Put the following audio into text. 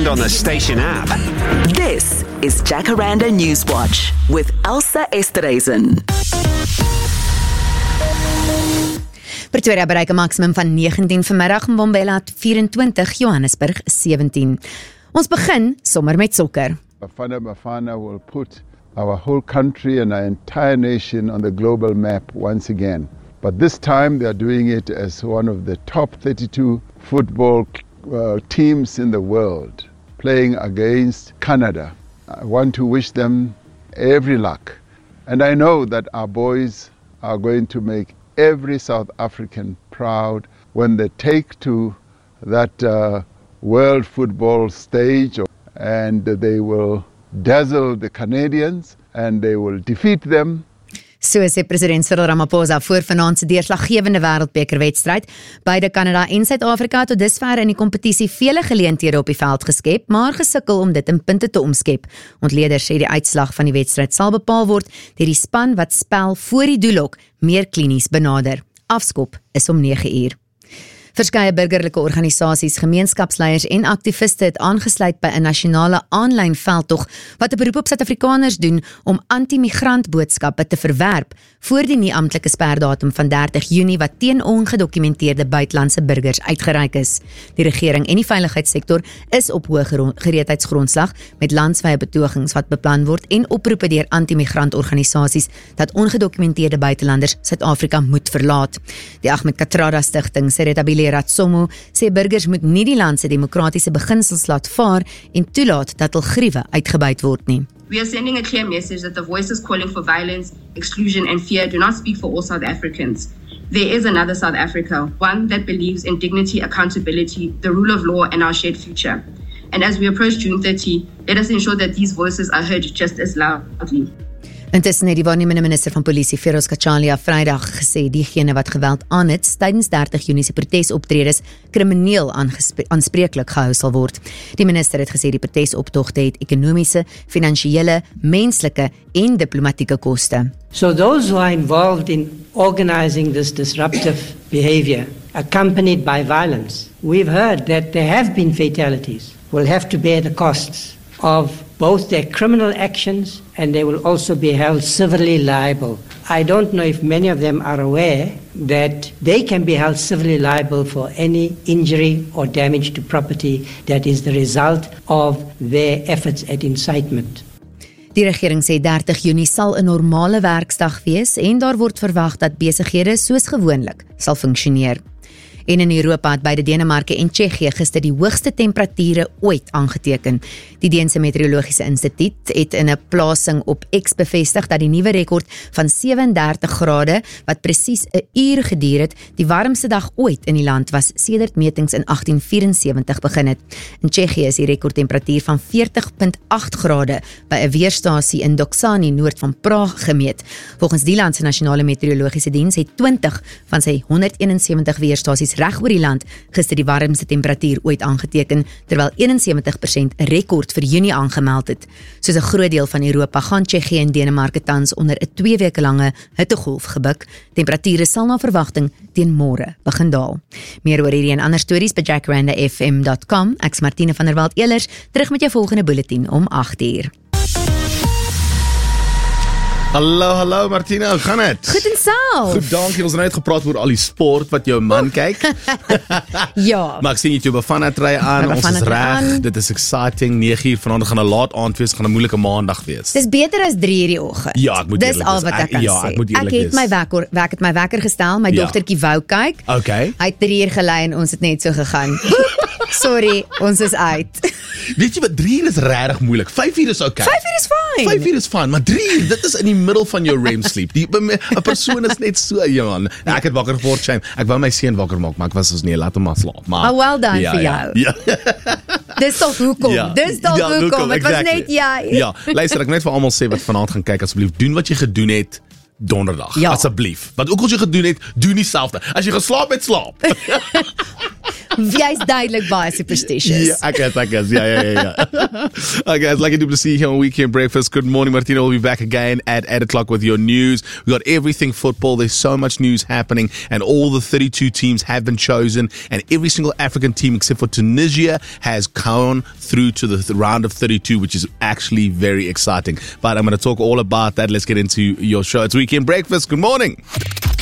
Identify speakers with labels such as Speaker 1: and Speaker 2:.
Speaker 1: and on the station app.
Speaker 2: This is Jacaranda News Watch with Elsa Esterhuizen.
Speaker 3: Pretoria bereik 'n maksimum van 19 vanmiddag, Mbombela 24, Johannesburg 17. Ons begin sommer met sokker.
Speaker 4: Bafana will put our whole country and our entire nation on the global map once again. But this time they are doing it as one of the top 32 football teams in the world, playing against Canada. I want to wish them every luck. And I know that our boys are going to make every South African proud when they take to that world football stage, and they will dazzle the Canadians and they will defeat them.
Speaker 3: So sê president Cyril Ramaphosa voor vanaand se deurslaggewende wêreldbekerwedstryd. Beide Kanada en Suid-Afrika tot dusver in die kompetisie vele geleenthede op die veld geskep, maar gesukkel om dit in punte te omskep. Ontleeders sê die uitslag van die wedstryd sal bepaal word deur die span wat spel voor die doellok meer klinies benader. Afskop is om 9:00. Verskeie burgerlike organisasies, gemeenskapsleiers en aktiviste het aangesluit by 'n nasionale aanlyn veldtog wat 'n beroep op Suid-Afrikaners doen om anti-migrant boodskappe te verwerp voor die nie-amptelike sperdatum van 30 Junie wat teen ongedokumenteerde buitelandse burgers uitgereik is. Die regering en die veiligheidssektor is op hoë gereedheidsgrondslag met landwyse betogings wat beplan word en oproepe deur anti-migrant organisasies dat ongedokumenteerde buitelanders Suid-Afrika moet verlaat. Die Ahmed Kathrada Stichting sê Retabile Ratsomo sê burgers moet nie die land se demokratiese beginsels laat vaar en toelaat dat hul griewe uitgebuit word nie.
Speaker 5: We are sending a clear message that the voices calling for violence, exclusion and fear do not speak for all South Africans. There is another South Africa, one that believes in dignity, accountability, the rule of law and our shared future. And as we approach June 30, let us ensure that these voices are heard just as loudly.
Speaker 3: Intussen het die waarnemende minister van polisie, Feroz Kachalia, Vrydag gesê diegene wat geweld aan het tydens 30 Junie se protesoptredes krimineel aanspreeklik gehou sal word. Die minister het gesê die protesoptogte het ekonomiese, finansiële, menslike en diplomatieke koste.
Speaker 6: So those who are involved in organizing this disruptive behavior, accompanied by violence, we've heard that there have been fatalities, will have to bear the costs of both their criminal actions and they will also be held civilly liable. I don't know if many of them are aware that they can be held civilly liable for any injury or damage to property that is the result of their efforts at incitement.
Speaker 3: Die regering sê 30 Junie sal 'n normale werksdag wees en daar word verwag dat besighede soos gewoonlik sal funksioneer. En in Europa het beide Denemarke en Tsjechië gister die hoogste temperature ooit aangeteken. Die Deense Meteorologiese Instituut het in 'n plasing op X bevestig dat die nuwe rekord van 37 grade, wat presies 'n uur geduur het, die warmste dag ooit in die land was sedert metings in 1874 begin het. In Tsjechië is die rekordtemperatuur van 40,8 grade by 'n weerstasie in Doksani noord van Praag gemeet. Volgens die land se nasionale meteorologiese diens het 20 van sy 171 weerstasies reg oor die land gister die warmste temperatuur ooit aangeteken, terwyl 71% 'n rekord vir Junie aangemeld het. Soos 'n groot deel van Europa gaan Tsjechië en Denemarke tans onder 'n 2 weke lange hittegolf gebuk. Temperature sal na verwagting teen môre begin daal. Meer oor hierdie en ander stories by jacarandafm.com. Ek's Martine van der Walt-Elers, terug met jou volgende bulletin om 8:00.
Speaker 7: Hallo Martina, hoe gaan dit?
Speaker 3: Goed en self.
Speaker 7: Goed, dankie. Ons het net gepraat oor al die sport wat jou man kyk.
Speaker 3: Ja.
Speaker 7: Maar ek sien jy het jou Bafana-trui aan, ons is reg, dit is exciting, 9:00 vanaand gaan 'n laat aand wees, gaan 'n moeilike maandag wees.
Speaker 3: Dis beter as 3:00 die oggend.
Speaker 7: Ja, ek moet eerlik
Speaker 3: wees. Dis al wat ek kan sê. Ek het my wekker gestel, my dogtertjie wou kyk.
Speaker 7: Okay.
Speaker 3: Hy het 3:00 gelei en ons het net so gegaan. Sorry, ons is uit.
Speaker 7: Weet jy wat, 3:00 is regtig moeilik. 5:00 is okay.
Speaker 3: 5:00 is fine.
Speaker 7: 5:00 is fine, maar 3:00, dit is in die middel van jou REM sleep. 'n persoon is net so, man. Ek het wakker geword, shame. Ek wou my seun wakker maak, maar ek was soos nee, laat hom maar slaap. Maar
Speaker 3: well done vir jou.
Speaker 7: Ja.
Speaker 3: Dis toch hoekom. Dis toch hoekom. Dit was net jy.
Speaker 7: Ja, luister, ek net vir almal sê wat vanaand gaan kyk, asseblief doen wat jy gedoen het donderdag.
Speaker 3: Ja.
Speaker 7: Asseblief. Wat ook al jy gedoen het, doen dieselfde. As jy geslaap het, slaap.
Speaker 3: Jy's duidelik baie superstitious.
Speaker 7: Yeah, I guess. Yeah. Okay, it's Lucky to see you here on Weekend Breakfast. Good morning, Martina. We'll be back again at 8 o'clock with your news. We got everything football. There's so much news happening, and all the 32 teams have been chosen, and every single African team except for Tunisia has gone through to the round of 32, which is actually very exciting. But I'm going to talk all about that. Let's get into your show. It's Weekend Breakfast. Good morning.